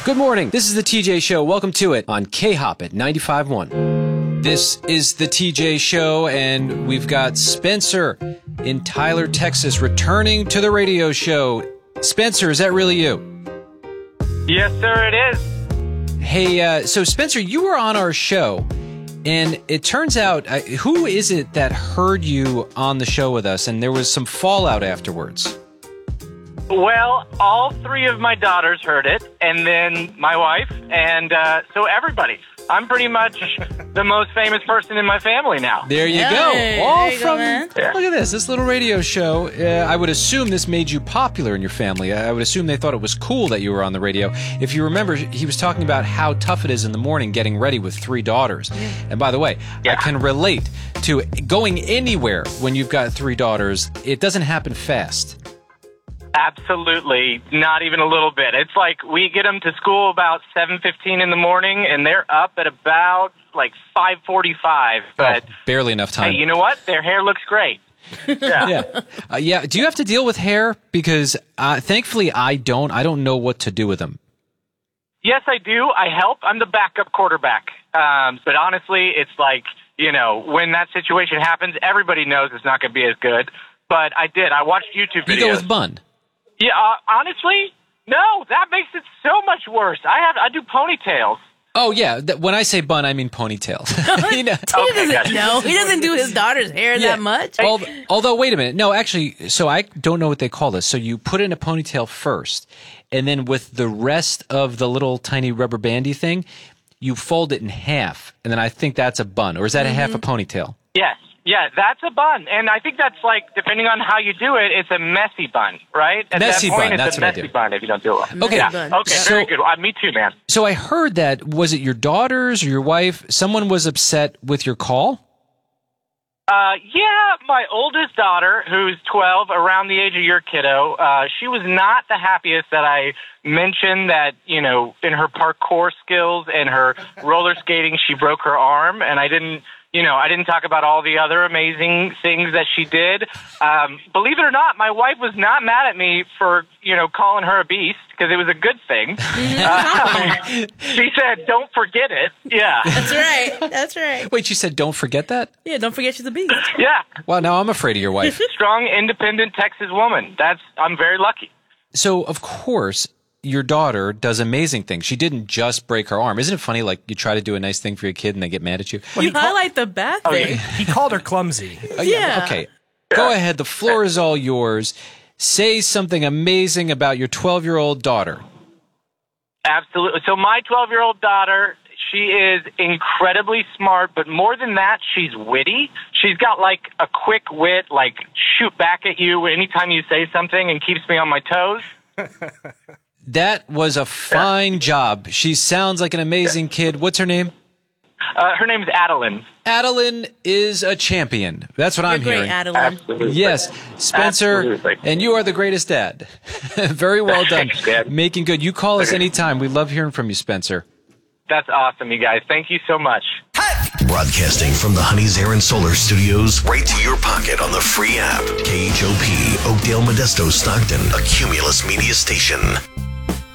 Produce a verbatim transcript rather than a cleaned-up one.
Good morning. This is the T J Show. Welcome to it on K-Hop at ninety-five point one. This is the T J Show, and we've got Spencer in Tyler, Texas, returning to the radio show. Spencer, is that really you? Yes, sir, it is. Hey, uh, so Spencer, you were on our show, and it turns out, uh, who is it that heard you on the show with us, and there was some fallout afterwards? Well, all three of my daughters heard it, and then my wife, and uh, so everybody. I'm pretty much the most famous person in my family now. There you Hey, go. All there you from, go, man. Yeah. Look at this, this little radio show. Uh, I would assume this made you popular in your family. I would assume they thought it was cool that you were on the radio. If you remember, he was talking about how tough it is in the morning getting ready with three daughters. And by the way, Yeah. I can relate to going anywhere when you've got three daughters. It doesn't happen fast. Absolutely, not even a little bit. It's like we get them to school about seven fifteen in the morning, and they're up at about like five forty-five. But oh, barely enough time. hey, you know what? Their hair looks great. Yeah. Yeah. Uh, yeah. Do you have to deal with hair? Because uh, thankfully I don't. I don't know what to do with them. Yes, I do. I help. I'm the backup quarterback. Um, but honestly, it's like, you know, when that situation happens, everybody knows it's not going to be as good. But I did. I watched YouTube videos. You go with bun. Yeah, uh, honestly, no, that makes it so much worse. I have, I do ponytails. Oh, yeah. Th- when I say bun, I mean ponytail. You know? He Okay, doesn't gotcha. know. He doesn't do his daughter's hair Yeah. that much. Although, although, wait a minute. No, actually, so I don't know what they call this. So you put in a ponytail first, and then with the rest of the little tiny rubber bandy thing, you fold it in half, and then I think that's a bun. Or is that a half a ponytail? Yes, yeah, that's a bun. And I think that's like, depending on how you do it, it's a messy bun, right? At Messy that point, bun, it's that's a what I messy do. bun if you don't do it well. Okay. Yeah. bun. Okay, So- very good. Uh, me too, man. So I heard that, was it your daughters or your wife? Someone was upset with your call? Uh, yeah, my oldest daughter, who's twelve, around the age of your kiddo, uh, she was not the happiest that I mentioned that, you know, in her parkour skills and her roller skating, she broke her arm, and I didn't, you know, I didn't talk about all the other amazing things that she did. Um, believe it or not, my wife was not mad at me for, you know, calling her a beast, because it was a good thing. Uh, she said, don't forget it. Yeah. That's right. That's right. Wait, she said, don't forget that? Yeah, don't forget she's a beast. Yeah. Well, now I'm afraid of your wife. Strong, independent Texas woman. That's, I'm very lucky. So, of course, your daughter does amazing things. She didn't just break her arm. Isn't it funny, like, you try to do a nice thing for your kid and they get mad at you? You highlight the bad thing. He called her clumsy. Oh, Yeah. Okay. Go ahead. The floor is all yours. Say something amazing about your twelve-year-old daughter. Absolutely. So my twelve-year-old daughter, she is incredibly smart, but more than that, she's witty. She's got like a quick wit, like shoot back at you anytime you say something, and keeps me on my toes. That was a fine job. She sounds like an amazing kid. What's her name? Uh, her name's Adeline. Adeline is a champion. That's what You're I'm great, hearing. Adeline. Absolutely. Yes, Spencer, Absolutely. and you are the greatest dad. Very well done. Thanks, Dad. Making good. You call us anytime. We love hearing from you, Spencer. That's awesome, you guys. Thank you so much. Broadcasting from the Honey's Air and Solar Studios, right to your pocket on the free app. K H O P, Oakdale, Modesto, Stockton, a Cumulus media station.